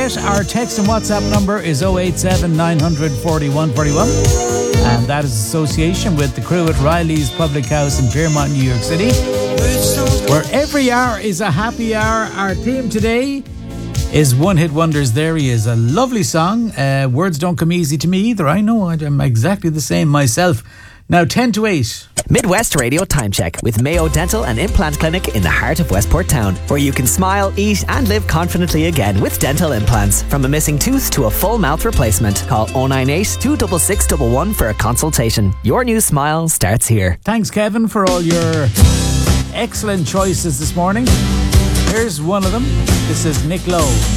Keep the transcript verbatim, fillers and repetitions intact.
forget, our text and WhatsApp number is oh eight seven, nine hundred, forty-one forty-one. And that is association with the crew at Riley's Public House in Piermont, New York City, where every hour is a happy hour. Our theme today is One Hit Wonders. There he is, a lovely song. Uh, words don't come easy to me either. I know, I'm exactly the same myself. Now ten to eight. Midwest Radio Time Check with Mayo Dental and Implant Clinic in the heart of Westport Town, where you can smile, eat and live confidently again with dental implants. From a missing tooth to a full mouth replacement. Call oh nine eight, two six six one one for a consultation. Your new smile starts here. Thanks, Kevin, for all your excellent choices this morning. Here's one of them. This is Nick Lowe.